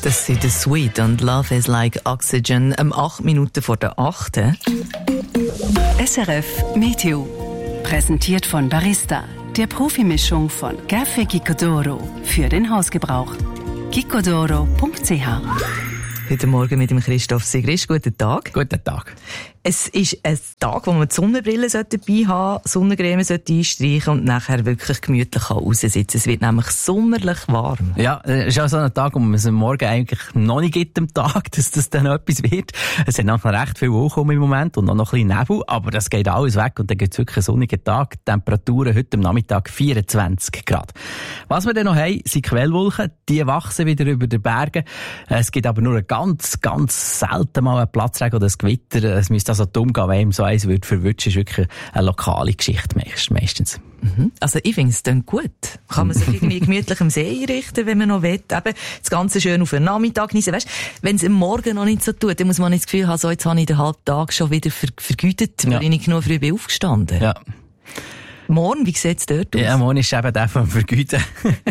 Das sind The Sweet und Love is like Oxygen. 8 Minuten vor der 8. SRF Meteo. Präsentiert von Barista, der Profimischung von Café Gicodoro für den Hausgebrauch. gicodoro.ch. Heute Morgen mit dem Christoph Sigrist. Guten Tag. Guten Tag. Es ist ein Tag, wo man die Sonnenbrille dabei haben sollte, Sonnencreme einstreichen und nachher wirklich gemütlich raussitzen. Es wird nämlich sommerlich warm. Ja, es ist auch so ein Tag, wo man es am Morgen eigentlich noch nicht gibt am Tag, dass das dann etwas wird. Es sind nachher recht viel Wolken im Moment und noch ein bisschen Nebel, aber das geht alles weg und dann gibt es wirklich einen sonnigen Tag. Die Temperaturen heute am Nachmittag 24 Grad. Was wir dann noch haben, sind Quellwolken. Die wachsen wieder über den Bergen. Es gibt aber nur einen ganz selten mal einen Platzregen oder ein Gewitter. Es müsste also dumm gehen, wenn ihm so eins würde verwutschen. Das ist wirklich eine lokale Geschichte meistens. Also ich finde es dann gut. Kann man sich irgendwie gemütlich am See einrichten, wenn man noch will. Eben das Ganze schön auf den Nachmittag genießen. Weißt, wenn es am Morgen noch nicht so tut, dann muss man nicht das Gefühl haben, so, jetzt habe ich den halben Tag schon wieder vergütet, weil ich nicht genug früh bin aufgestanden. Ja. Morgen, wie sieht es dort aus? Ja, morgen ist eben der vom Vergüten.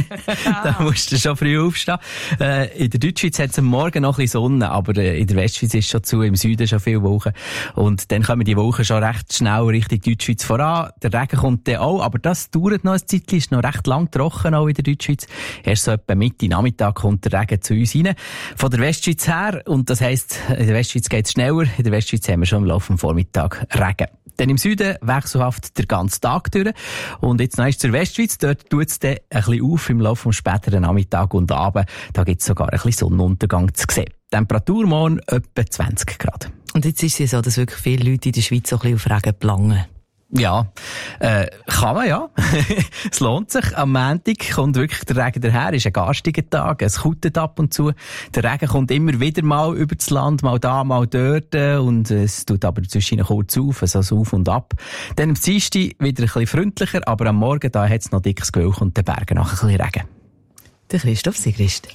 Da musst du schon früh aufstehen. In der Deutschschweiz hat es am Morgen noch ein bisschen Sonne, aber in der Westschweiz ist schon zu, im Süden schon viele Wolken. Und dann kommen die Wolken schon recht schnell Richtung Deutschschweiz voran. Der Regen kommt dann auch, aber das dauert noch ein Zeitchen, ist noch recht lang trocken auch in der Deutschschweiz. Erst so etwa Mitte Nachmittag kommt der Regen zu uns rein. Von der Westschweiz her, und das heisst, in der Westschweiz geht es schneller, in der Westschweiz haben wir schon im Laufe des Vormittags Regen. Dann im Süden wechselhaft der ganze Tag durch. Und jetzt noch ist zur Westschweiz. Dort tut es dann ein bisschen auf im Laufe des späteren Nachmittag und Abend. Da gibt es sogar ein bisschen Sonnenuntergang zu sehen. Temperatur morgen etwa 20 Grad. Und jetzt ist es ja so, dass wirklich viele Leute in der Schweiz so ein bisschen auf Regen planen. Ja, kann man ja. Es lohnt sich. Am Montag kommt wirklich der Regen daher. Ist ein garstiger Tag. Es kutet ab und zu. Der Regen kommt immer wieder mal über das Land, mal da, mal dort. Und es tut aber zwischen kurz auf, also auf und ab. Dann am Dienstag wieder ein bisschen freundlicher, aber am Morgen da hat es noch dickes Gewölk und den Bergen nach ein bisschen Regen. Der Christoph Sigrist.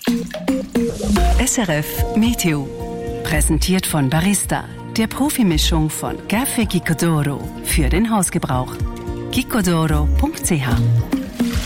SRF Meteo. Präsentiert von Barista, der Profimischung von Café Gicodoro für den Hausgebrauch. gicodoro.ch